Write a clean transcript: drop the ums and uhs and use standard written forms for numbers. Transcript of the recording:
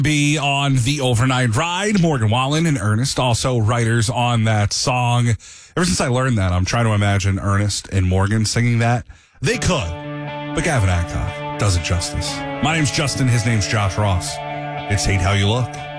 Be on the overnight ride. Morgan Wallen and Ernest, also writers on that song. Ever since I learned that, I'm trying to imagine Ernest and Morgan singing that. They could, but Gavin Adcock does it justice. My name's Justin. His name's Josh Ross. It's Hate How You Look.